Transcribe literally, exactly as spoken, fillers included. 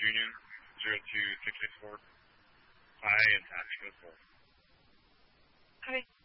Union, zero two six six four. I am taxi, go forward. Okay.